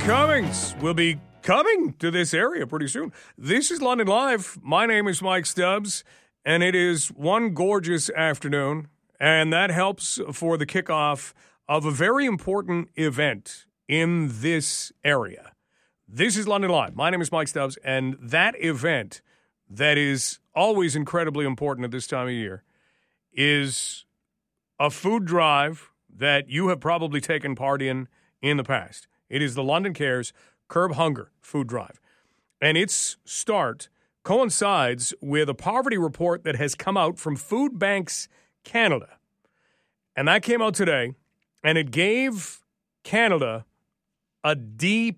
Cummings will be coming to this area pretty soon. This is London Live. My name is Mike Stubbs, and it is one gorgeous afternoon, and that helps for the kickoff of a very important event in this area. This is London Live. My name is Mike Stubbs, and that event that is always incredibly important at this time of year is a food drive that you have probably taken part in the past. It is the London Cares Curb Hunger Food Drive. And its start coincides with a poverty report that has come out from Food Banks Canada. And that came out today, and it gave Canada a D+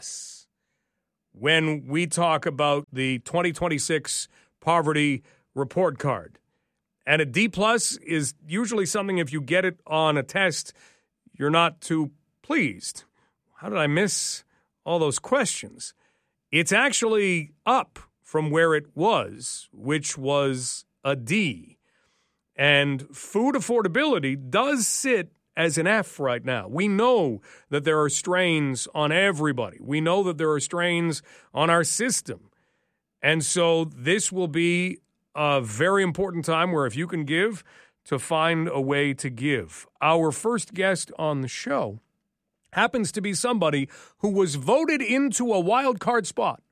when we talk about the 2026 poverty report card. And a D+ is usually something, if you get it on a test, you're not too pleased. How did I miss all those questions? It's actually up from where it was, which was a D. And food affordability does sit as an F right now. We know that there are strains on everybody. We know that there are strains on our system. And so this will be a very important time where if you can give, to find a way to give. Our first guest on the show happens to be somebody who was voted into a wild card spot,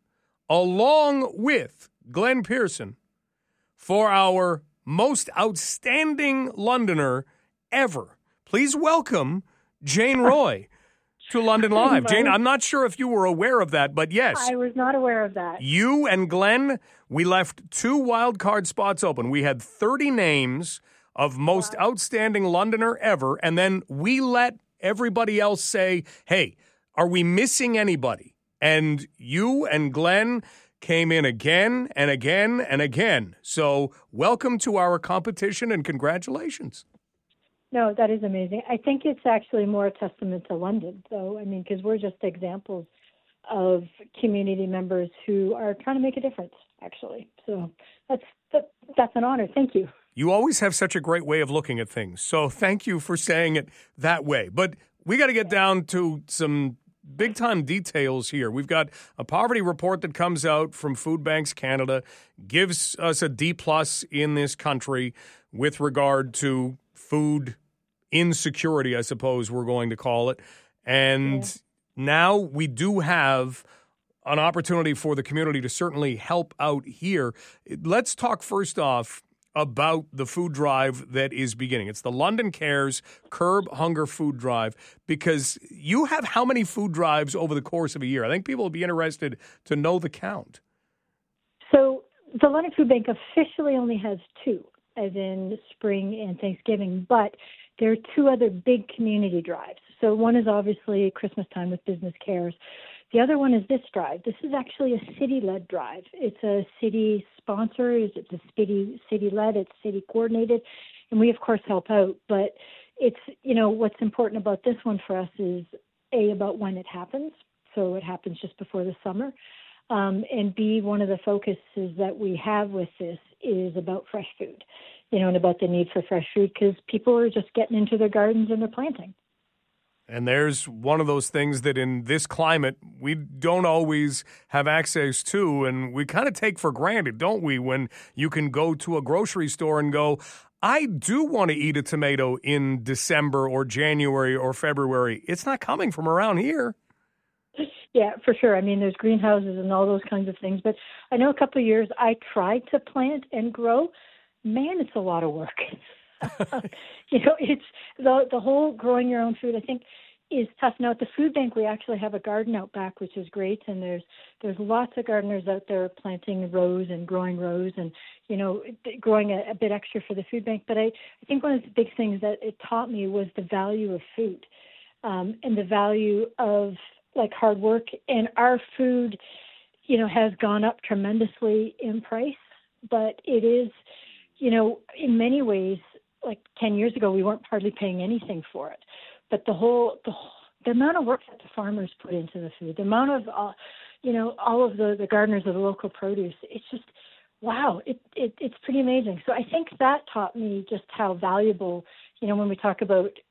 along with Glenn Pearson, for our most outstanding Londoner ever. Please welcome Jane Roy to London Live. Jane, I'm not sure if you were aware of that, but yes. I was not aware of that. You and Glenn, we left 2 wild card spots open. We had 30 names of most outstanding Londoner ever, and then we let everybody else say, hey, are we missing anybody? And you and Glenn came in again and again and again. So welcome to our competition and congratulations. No, that is amazing. I think it's actually more a testament to London, though. I mean, because we're just examples of community members who are trying to make a difference, actually. So that's an honor. Thank you. You always have such a great way of looking at things. So thank you for saying it that way. But we got to get down to some big-time details here. We've got a poverty report that comes out from Food Banks Canada, gives us a D+ in this country with regard to food insecurity, I suppose we're going to call it. And now we do have an opportunity for the community to certainly help out here. Let's talk first off about the food drive that is beginning. It's the London Cares Curb Hunger Food Drive, because you have how many food drives over the course of a year? I think people will be interested to know the count. So the London Food Bank officially only has 2, as in spring and Thanksgiving, but there are 2 other big community drives. So one is obviously Christmas time with Business Cares. The other one is this drive. This is actually a city-led drive. It's a city sponsor. It's a city-led. It's city-coordinated. And we, of course, help out. But it's, what's important about this one for us is, A, about when it happens. So it happens just before the summer. And B, one of the focuses that we have with this is about fresh food, and about the need for fresh food, because people are just getting into their gardens and they're planting. And there's one of those things that in this climate we don't always have access to, and we kind of take for granted, don't we, when you can go to a grocery store and go, I do want to eat a tomato in December or January or February. It's not coming from around here. Yeah, for sure. I mean, there's greenhouses and all those kinds of things. But I know a couple of years I tried to plant and grow. Man, it's a lot of work. It's the whole growing your own food, I think, is tough. Now, at the food bank, we actually have a garden out back, which is great. And there's lots of gardeners out there planting rows and growing rows and, growing a bit extra for the food bank. But I think one of the big things that it taught me was the value of food and the value of, hard work. And our food, has gone up tremendously in price. But it is, in many ways, 10 years ago, we weren't hardly paying anything for it. But the amount of work that the farmers put into the food, the amount of, all of the gardeners of the local produce, it's just, wow, it's pretty amazing. So I think that taught me just how valuable, when we talk about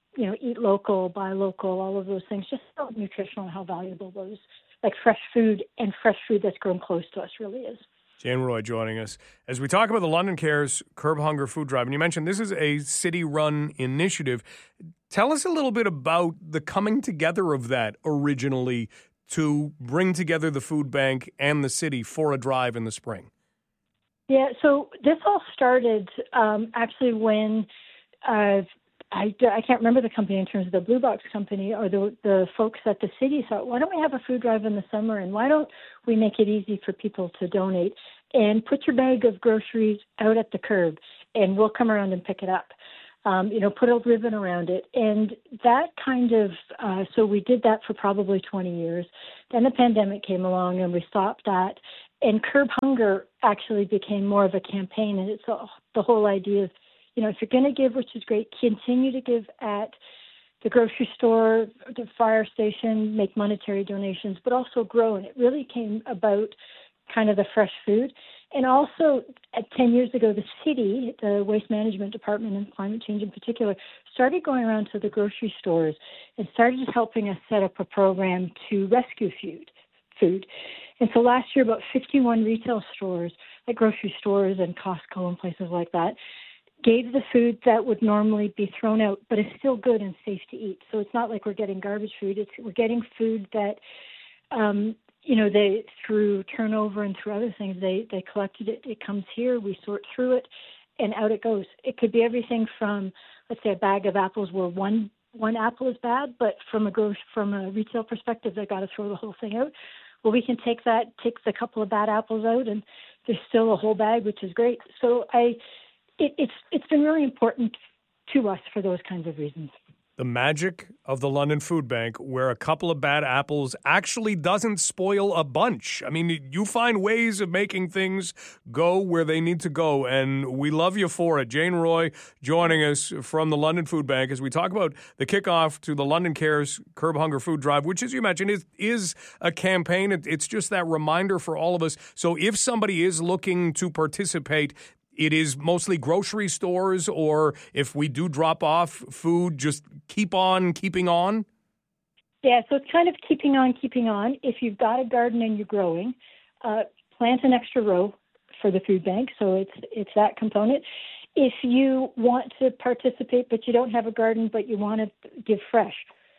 eat local, buy local, all of those things, just how nutritional and how valuable those, like fresh food and fresh food that's grown close to us really is. Jane Roy joining us as we talk about the London Cares Curb Hunger Food Drive. And you mentioned this is a city-run initiative. Tell us a little bit about the coming together of that originally to bring together the food bank and the city for a drive in the spring. Yeah, so this all started actually when I can't remember the company in terms of the Blue Box company or the folks at the city thought, why don't we have a food drive in the summer and why don't we make it easy for people to donate and put your bag of groceries out at the curb and we'll come around and pick it up. Put a ribbon around it. And that kind of, so we did that for probably 20 years. Then the pandemic came along and we stopped that. And Curb Hunger actually became more of a campaign. And it's the whole idea of, if you're going to give, which is great, continue to give at the grocery store, the fire station, make monetary donations, but also grow. And it really came about kind of the fresh food. And also, 10 years ago, the city, the Waste Management Department and climate change in particular, started going around to the grocery stores and started helping us set up a program to rescue food. And so last year, about 51 retail stores, like grocery stores and Costco and places like that, gave the food that would normally be thrown out, but is still good and safe to eat. So it's not like we're getting garbage food. We're getting food that, they through turnover and through other things, they collected it. It comes here, we sort through it, and out it goes. It could be everything from, let's say, a bag of apples where one apple is bad, but from a retail perspective, they got to throw the whole thing out. Well, we can take the couple of bad apples out, and there's still a whole bag, which is great. So it's been really important to us for those kinds of reasons. The magic of the London Food Bank, where a couple of bad apples actually doesn't spoil a bunch. I mean, you find ways of making things go where they need to go, and we love you for it. Jane Roy joining us from the London Food Bank as we talk about the kickoff to the London Cares Curb Hunger Food Drive, which, as you mentioned, is a campaign. It's just that reminder for all of us. So if somebody is looking to participate, it is mostly grocery stores, or if we do drop off food, just keep on keeping on? Yeah, so it's kind of keeping on. If you've got a garden and you're growing, plant an extra row for the food bank, so it's that component. If you want to participate but you don't have a garden but you want to give fresh,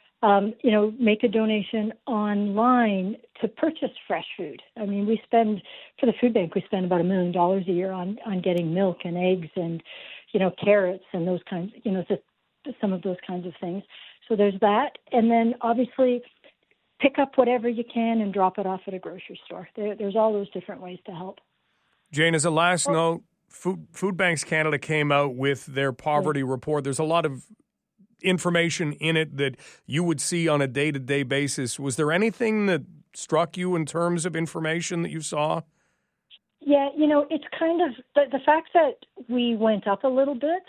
make a donation online to purchase fresh food. I mean, for the food bank, we spend about $1 million a year on getting milk and eggs and, carrots and those kinds, some of those kinds of things. So there's that. And then obviously pick up whatever you can and drop it off at a grocery store. There's all those different ways to help. Jane, as a last note, Food Banks Canada came out with their poverty report. There's a lot of information in it that you would see on a day-to-day basis. Was there anything that struck you in terms of information that you saw? Yeah, it's kind of the fact that we went up a little bit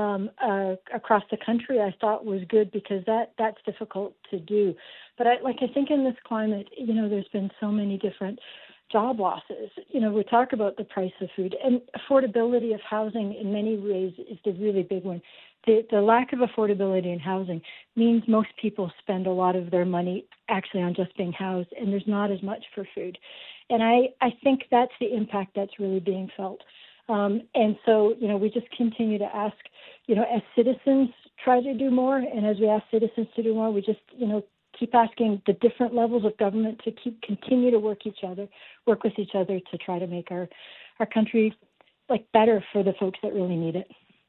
across the country, I thought was good because that's difficult to do. But I think in this climate, there's been so many different job losses. We talk about the price of food, and affordability of housing in many ways is the really big one. The lack of affordability in housing means most people spend a lot of their money actually on just being housed, and there's not as much for food. And I think that's the impact that's really being felt. And so, we just continue to ask, as citizens try to do more, and as we ask citizens to do more, we just, keep asking the different levels of government to continue to work with each other to try to make our country better for the folks that really need it.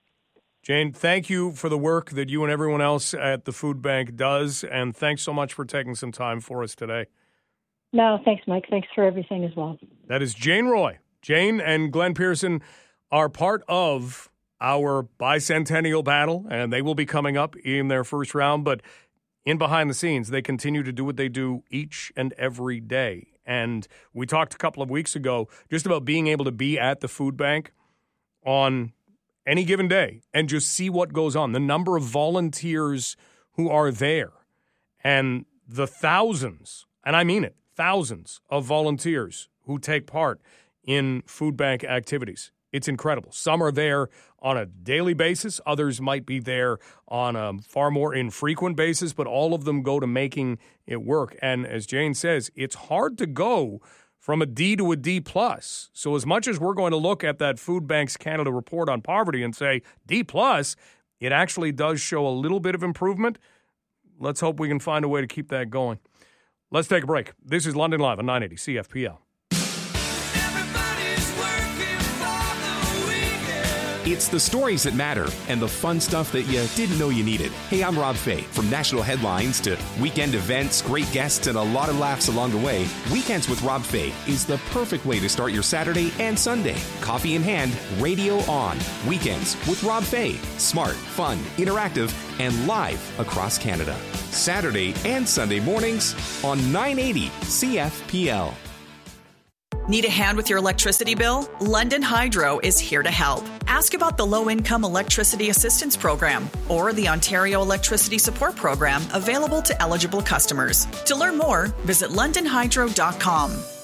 Jane, thank you for the work that you and everyone else at the food bank does, and thanks so much for taking some time for us today. No, thanks, Mike. Thanks for everything as well. That is Jane Roy. Jane and Glenn Pearson are part of our bicentennial battle, and they will be coming up in their first round, but in behind the scenes, they continue to do what they do each and every day. And we talked a couple of weeks ago just about being able to be at the food bank on any given day and just see what goes on, the number of volunteers who are there, and the thousands, and I mean it, thousands of volunteers who take part in food bank activities. It's incredible. Some are there on a daily basis. Others might be there on a far more infrequent basis, but all of them go to making it work. And as Jane says, it's hard to go from a D to a D+. So as much as we're going to look at that Food Banks Canada report on poverty and say D+, it actually does show a little bit of improvement. Let's hope we can find a way to keep that going. Let's take a break. This is London Live on 980 CFPL. It's the stories that matter and the fun stuff that you didn't know you needed. Hey, I'm Rob Fay. From national headlines to weekend events, great guests, and a lot of laughs along the way, Weekends with Rob Fay is the perfect way to start your Saturday and Sunday. Coffee in hand, radio on. Weekends with Rob Fay. Smart, fun, interactive, and live across Canada. Saturday and Sunday mornings on 980 CFPL. Need a hand with your electricity bill? London Hydro is here to help. Ask about the Low-Income Electricity Assistance Program or the Ontario Electricity Support Program available to eligible customers. To learn more, visit londonhydro.com.